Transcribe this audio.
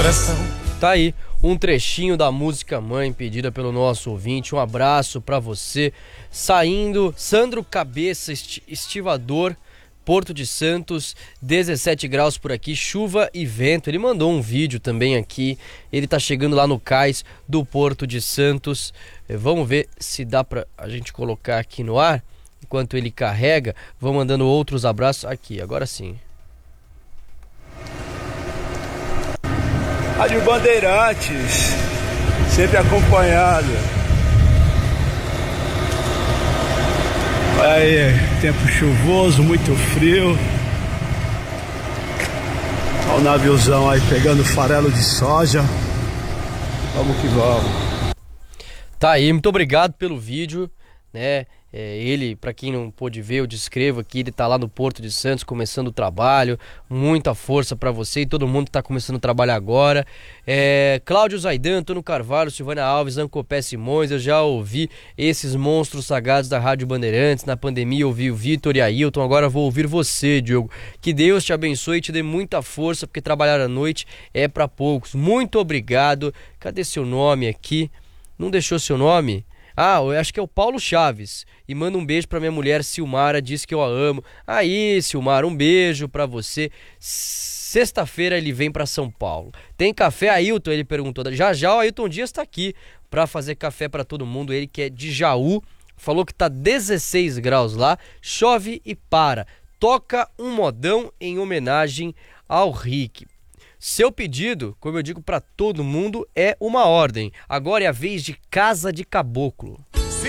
coração. Tá aí um trechinho da música Mãe, pedida pelo nosso ouvinte. Um abraço pra você. Saindo, Sandro Cabeça, estivador, Porto de Santos, 17 graus por aqui, chuva e vento. Ele mandou um vídeo também aqui. Ele tá chegando lá no cais do Porto de Santos. Vamos ver se dá pra a gente colocar aqui no ar. Enquanto ele carrega, vou mandando outros abraços aqui, agora sim. Rádio Bandeirantes, sempre acompanhado. Olha aí, tempo chuvoso, muito frio. Olha o naviozão aí pegando farelo de soja. Vamos que vamos. Tá aí, muito obrigado pelo vídeo, né? Ele, para quem não pôde ver, eu descrevo aqui, ele tá lá no Porto de Santos começando o trabalho, muita força para você e todo mundo que tá começando o trabalho agora. Cláudio Zaidan, Antônio Carvalho, Silvana Alves, Ancopé Simões, eu já ouvi esses monstros sagrados da Rádio Bandeirantes, na pandemia eu ouvi o Vitor e a Ailton, agora vou ouvir você, Diogo. Que Deus te abençoe e te dê muita força, porque trabalhar à noite é para poucos. Muito obrigado. Cadê seu nome aqui? Não deixou seu nome? Ah, eu acho que é o Paulo Chaves. E manda um beijo pra minha mulher Silmara, diz que eu a amo. Aí, Silmara, um beijo pra você. Sexta-feira ele vem pra São Paulo. Tem café, Ailton? Ele perguntou. Já já o Ailton Dias tá aqui pra fazer café pra todo mundo. Ele que é de Jaú, falou que tá 16 graus lá, chove e para. Toca um modão em homenagem ao Rick. Seu pedido, como eu digo pra todo mundo, é uma ordem. Agora é a vez de Casa de Caboclo.